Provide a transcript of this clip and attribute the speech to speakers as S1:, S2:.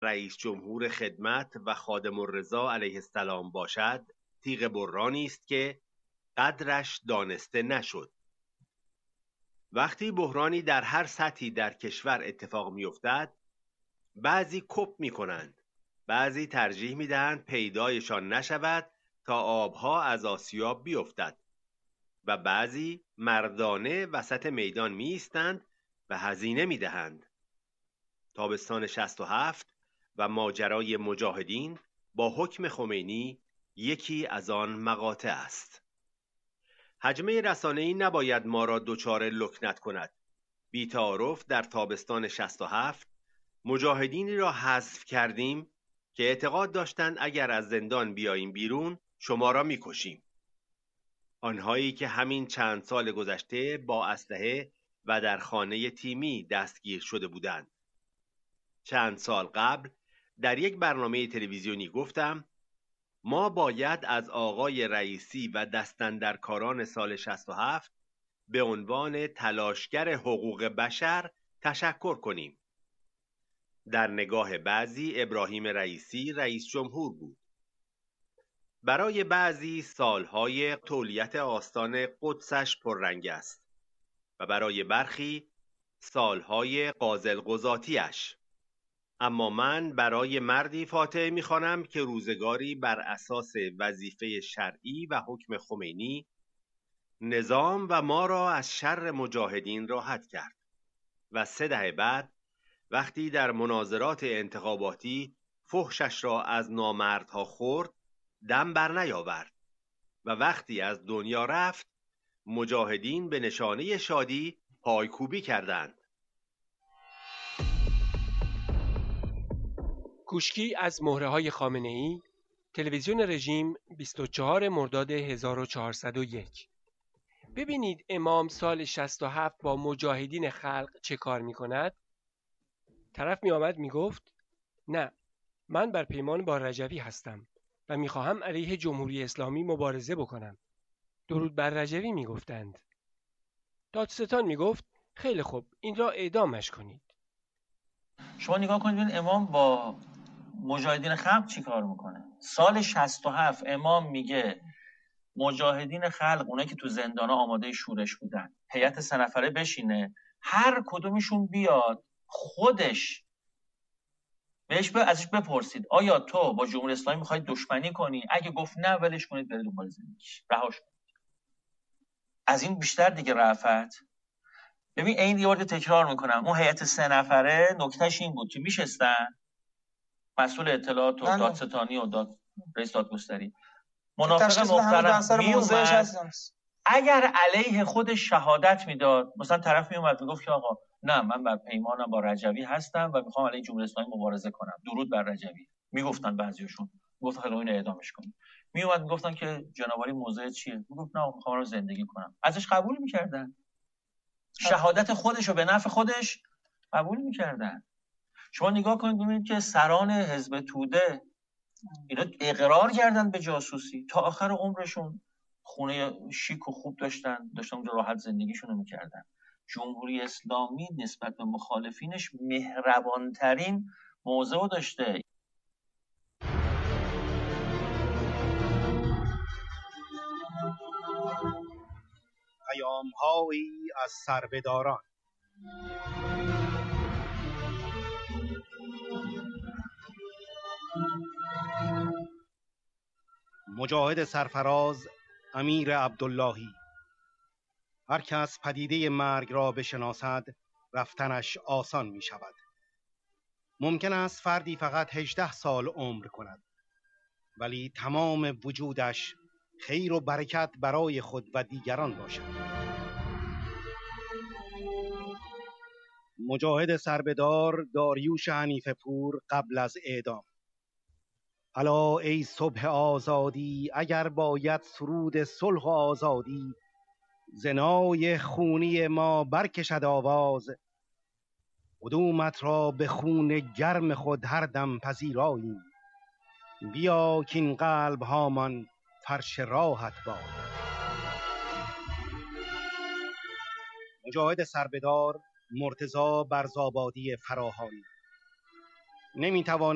S1: رئیس جمهور خدمت و خادم الرضا علیه السلام باشد تیغ برانی است که قدرش دانسته نشد. وقتی بحرانی در هر سطحی در کشور اتفاق می‌افتد، بعضی کپ می‌کنند، بعضی ترجیح می‌دهند پیدایشان نشود تا آبها از آسیاب بیفتد و بعضی مردانه وسط میدان می‌ایستند و هزینه می‌دهند. تابستان 67 و ماجرای مجاهدین با حکم خمینی یکی از آن مقاطع است. حجمه رسانه‌ای نباید ما را دچار لکنت کند. بی‌تعارف در تابستان 67 مجاهدینی را حذف کردیم که اعتقاد داشتند اگر از زندان بیاییم بیرون شما را می‌کشیم. آنهایی که همین چند سال گذشته با اسلحه و در خانه تیمی دستگیر شده بودند. چند سال قبل در یک برنامه تلویزیونی گفتم ما باید از آقای رئیسی و دستاندرکاران سال 67 به عنوان تلاشگر حقوق بشر تشکر کنیم. در نگاه بعضی ابراهیم رئیسی رئیس جمهور بود. برای بعضی سالهای تولیت آستان قدسش پررنگ است و برای برخی سالهای قاضل-قضاتی‌اش. اما من برای مردی فاتحه می‌خوانم که روزگاری بر اساس وظیفه شرعی و حکم خمینی نظام و ما را از شر مجاهدین راحت کرد و 3 دهه بعد وقتی در مناظرات انتخاباتی فحشش را از نامردها خورد دم بر نیاورد و وقتی از دنیا رفت مجاهدین به نشانه شادی پایکوبی کردند.
S2: کوشکی از مهره‌های خامنه‌ای، تلویزیون رژیم، 24 مرداد 1401. ببینید امام سال 67 با مجاهدین خلق چه کار می کند؟ طرف می آمد می گفت نه، من بر پیمان با رجوی هستم و می خواهم علیه جمهوری اسلامی مبارزه بکنم. درود بر رجوی می گفتند. دادستان می گفت خیلی خوب، این را اعدامش کنید.
S3: شما نگاه کنید ببین امام با مجاهدین خلق چی کار میکنه. سال 67 امام میگه مجاهدین خلق، اونایی که تو زندانا آماده شورش بودن، هیئت 3 نفره بشینه، هر کدومشون بیاد خودش ازش بپرسید آیا تو با جمهوری اسلامی میخوای دشمنی کنی؟ اگه گفت نه ولش کنید برید دنبال زندگیش، رهاش کنید. از این بیشتر دیگه رأفت. ببین این یه بار تکرار میکنم، اون هیئت 3 نفره نکتهش این بود که میشستن مسئول اطلاعات و دادستانی و رئیس دادگستری، منافق محترم میومد اگر علیه خودش شهادت میداد، مثلا طرف میومد میگفت که آقا نه من بر پیمانم با رجوی هستم و میخوام علیه جمهوری اسلامی مبارزه کنم، درود بر رجوی، میگفتن بعضیاشون، میگفتن خیلی اینو اعدامش کنید. میومد میگفتن که جناب عالی موضع چیه؟ میگفت نه میخوام رو زندگی کنم. ازش قبول میکردن. شهادت خودش رو به نفع خودش قبول میکردن. شما نگاه کنید ببینید که سران حزب توده اینا اقرار کردن به جاسوسی، تا آخر عمرشون خونه شیک و خوب داشتن اونجا راحت زندگیشون رو میکردن. جمهوری اسلامی نسبت به مخالفینش مهربانترین موضع رو داشته.
S4: پیام‌هایی از سربداران. مجاهد سرفراز امیر عبداللهی: هر کس پدیده مرگ را بشناسد رفتنش آسان می شود. ممکن است فردی فقط 18 سال عمر کند ولی تمام وجودش خیر و برکت برای خود و دیگران باشد. مجاهد سربدار داریوش حنیفه پور قبل از اعدام: الا ای صبح آزادی، اگر باید سرود صلح و آزادی، زنای خونی ما برکشد آواز، قدومت را به خون گرم خود هر دم پذیراییم، بیا کین قلب هامان فرش راحت باد. مجاهد سربدار مرتضی برزابادی فراهانی: نمیتوان